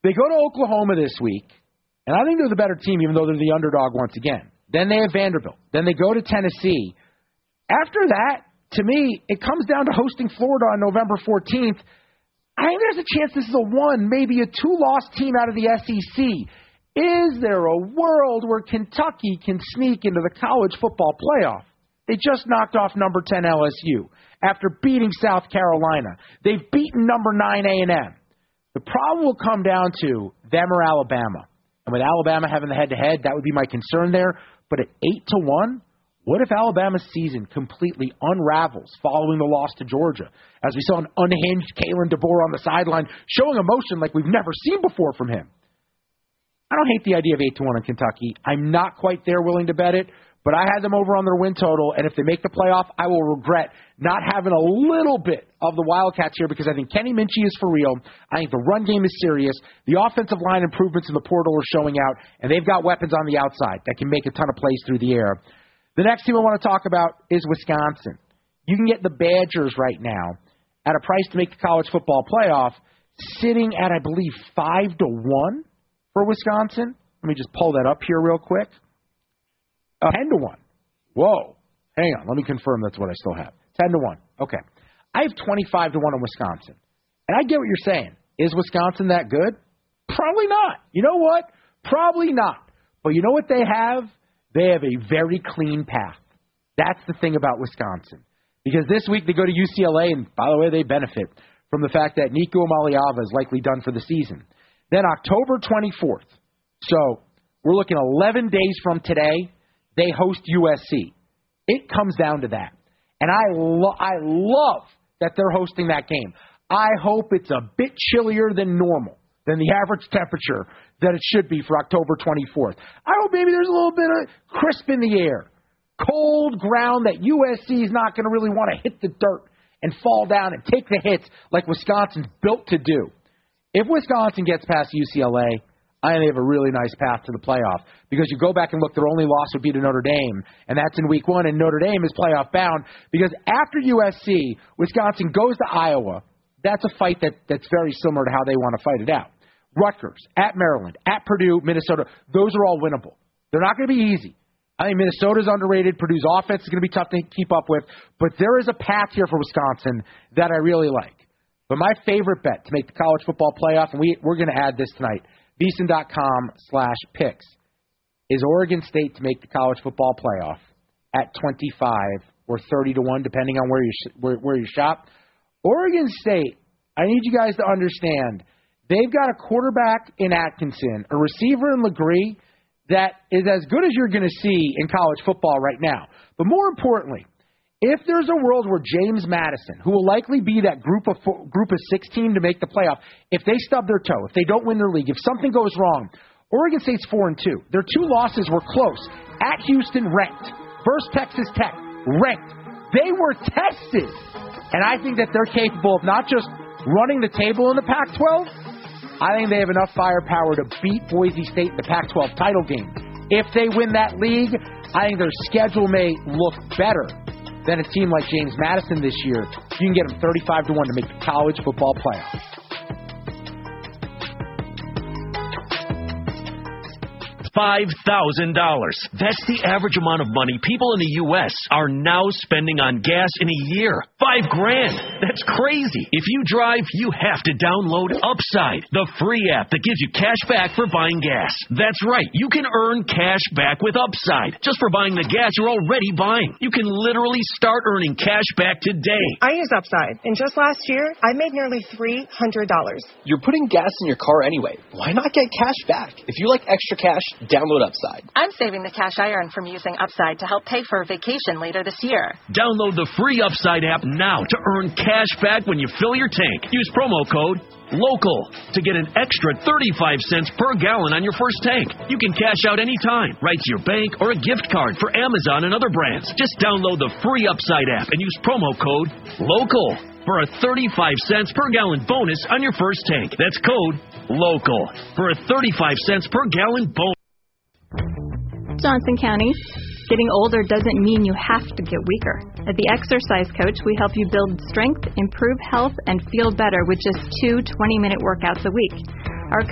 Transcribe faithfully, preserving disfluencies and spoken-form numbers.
They go to Oklahoma this week, and I think they're the better team, even though they're the underdog once again. Then they have Vanderbilt. Then they go to Tennessee. After that, to me, it comes down to hosting Florida on November fourteenth. I think there's a chance this is a one, maybe a two-loss team out of the S E C. Is there a world where Kentucky can sneak into the college football playoff? They just knocked off number ten L S U after beating South Carolina. They've beaten number nine A and M. The problem will come down to them or Alabama. And with Alabama having the head-to-head, that would be my concern there. But at eight to one, what if Alabama's season completely unravels following the loss to Georgia? As we saw an unhinged Kalen DeBoer on the sideline showing emotion like we've never seen before from him. I don't hate the idea of eight to one in Kentucky. I'm not quite there willing to bet it, but I had them over on their win total, and if they make the playoff, I will regret not having a little bit of the Wildcats here because I think Kenny Minchie is for real. I think the run game is serious. The offensive line improvements in the portal are showing out, and they've got weapons on the outside that can make a ton of plays through the air. The next team I want to talk about is Wisconsin. You can get the Badgers right now at a price to make the college football playoff, sitting at, I believe, five to one for Wisconsin. Let me just pull that up here real quick. Uh, ten to one. Whoa. Hang on. Let me confirm that's what I still have. ten to one. Okay. I have twenty-five to one on Wisconsin. And I get what you're saying. Is Wisconsin that good? Probably not. You know what? Probably not. But you know what they have? They have a very clean path. That's the thing about Wisconsin. Because this week they go to U C L A, and by the way, they benefit from the fact that Nico Amaliava is likely done for the season. Then October twenty-fourth. So we're looking eleven days from today. They host U S C. It comes down to that. And I, lo- I love that they're hosting that game. I hope it's a bit chillier than normal, than the average temperature that it should be for October twenty-fourth. I hope maybe there's a little bit of crisp in the air. Cold ground that U S C is not going to really want to hit the dirt and fall down and take the hits like Wisconsin's built to do. If Wisconsin gets past U C L A, I think they have a really nice path to the playoff because you go back and look, their only loss would be to Notre Dame, and that's in week one, and Notre Dame is playoff bound because after U S C, Wisconsin goes to Iowa. That's a fight that, that's very similar to how they want to fight it out. Rutgers, at Maryland, at Purdue, Minnesota, those are all winnable. They're not going to be easy. I think Minnesota's underrated. Purdue's offense is going to be tough to keep up with, but there is a path here for Wisconsin that I really like. But my favorite bet to make the college football playoff, and we, we're going to add this tonight, VSiN.com slash picks, is Oregon State to make the college football playoff at twenty-five or thirty to one, depending on where you where, where you shop. Oregon State, I need you guys to understand, they've got a quarterback in Atkinson, a receiver in Legree that is as good as you're going to see in college football right now. But more importantly, if there's a world where James Madison, who will likely be that group of four, group of six team to make the playoff, if they stub their toe, if they don't win their league, if something goes wrong, Oregon State's four and two. Their two losses were close. At Houston, ranked. Versus Texas Tech, ranked. They were tested. And I think that they're capable of not just running the table in the Pac twelve, I think they have enough firepower to beat Boise State in the Pac twelve title game. If they win that league, I think their schedule may look better than a team like James Madison this year. You can get them thirty-five to one to make the college football playoff. five thousand dollars. That's the average amount of money people in the U S are now spending on gas in a year. Five grand. That's crazy. If you drive, you have to download Upside, the free app that gives you cash back for buying gas. That's right. You can earn cash back with Upside just for buying the gas you're already buying. You can literally start earning cash back today. I use Upside, and just last year, I made nearly three hundred dollars. You're putting gas in your car anyway. Why not get cash back? If you like extra cash, download Upside. I'm saving the cash I earn from using Upside to help pay for a vacation later this year. Download the free Upside app now to earn cash back when you fill your tank. Use promo code LOCAL to get an extra thirty-five cents per gallon on your first tank. You can cash out anytime, right to your bank or a gift card for Amazon and other brands. Just download the free Upside app and use promo code LOCAL for a thirty-five cents per gallon bonus on your first tank. That's code LOCAL for a thirty-five cents per gallon bonus. Johnson County. Getting older doesn't mean you have to get weaker. At The Exercise Coach, we help you build strength, improve health, and feel better with just two twenty-minute workouts a week.